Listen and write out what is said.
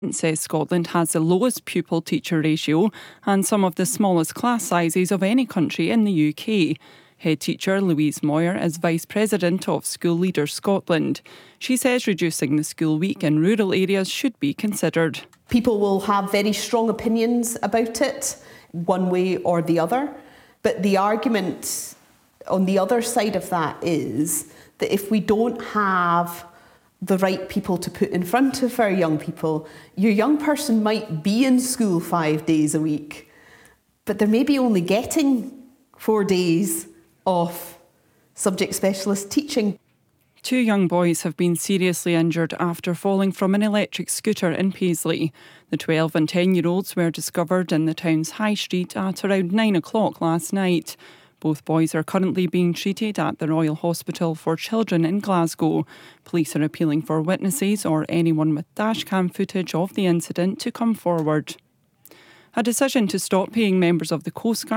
says Scotland has the lowest pupil-teacher ratio and some of the smallest class sizes of any country in the UK. Head teacher Louise Moyer is Vice President of School Leaders Scotland. She says reducing the school week in rural areas should be considered. People will have very strong opinions about it, one way or the other. But the argument on the other side of that is that if we don't have the right people to put in front of our young people, your young person might be in school 5 days a week, but they're maybe only getting 4 days of subject specialist teaching. 2 young boys have been seriously injured after falling from an electric scooter in Paisley. The 12 and 10-year-olds were discovered in the town's high street at around 9 o'clock last night. Both boys are currently being treated at the Royal Hospital for Children in Glasgow. Police are appealing for witnesses or anyone with dashcam footage of the incident to come forward. A decision to stop paying members of the Coast Guard